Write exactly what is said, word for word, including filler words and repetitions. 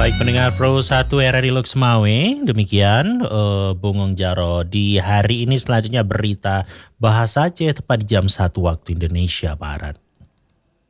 Baik pendengar Pro satu R R I Lux Mawe, demikian uh, Bungong Jaro di hari ini. Selanjutnya berita bahasa Aceh tepat di jam satu waktu Indonesia Barat.